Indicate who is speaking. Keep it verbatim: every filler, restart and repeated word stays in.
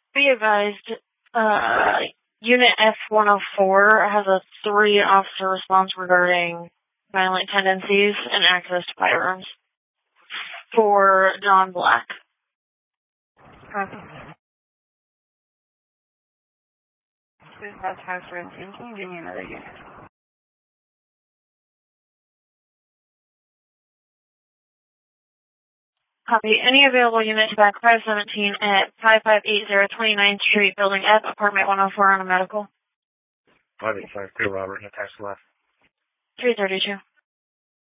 Speaker 1: Be advised, uh, Unit F one oh four has a three-officer response regarding violent tendencies and access to firearms for John Black.
Speaker 2: Copy. Please pass five seventeen. Can you give me another unit?
Speaker 1: Copy. Any available units back five seventeen at five five eight zero twenty-ninth Street, Building F, Apartment one oh four on a medical.
Speaker 3: five eight five, clear Robert, attached left.
Speaker 1: three thirty-two.